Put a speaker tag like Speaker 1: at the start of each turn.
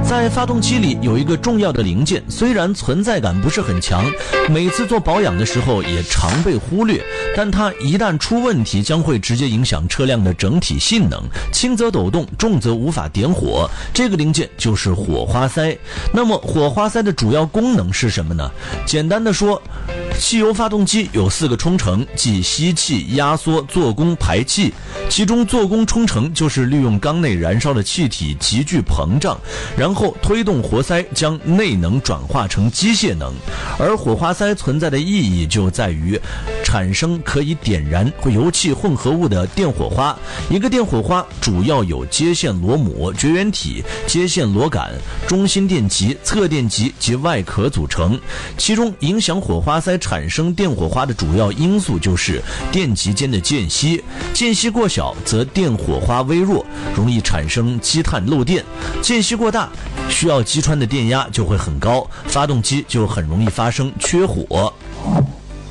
Speaker 1: 在发动机里有一个重要的零件，虽然存在感不是很强，每次做保养的时候也常被忽略，但它一旦出问题，将会直接影响车辆的整体性能，轻则抖动，重则无法点火。这个零件就是火花塞。那么火花塞的主要功能是什么呢？简单的说，汽油发动机有4个冲程，即吸气、压缩、做功、排气。其中做功冲程就是利用缸内燃烧的气体急剧膨胀，然后推动活塞将内能转化成机械能。而火花塞存在的意义就在于产生可以点燃油气混合物的电火花。一个电火花主要有接线螺母、绝缘体、接线螺杆、中心电极、侧电极及外壳组成。其中影响火花塞产生电火花的主要因素就是电极间的间隙，间隙过小则电火花微弱，容易产生积碳漏电；间隙过大，需要击穿的电压就会很高，发动机就很容易发生缺火。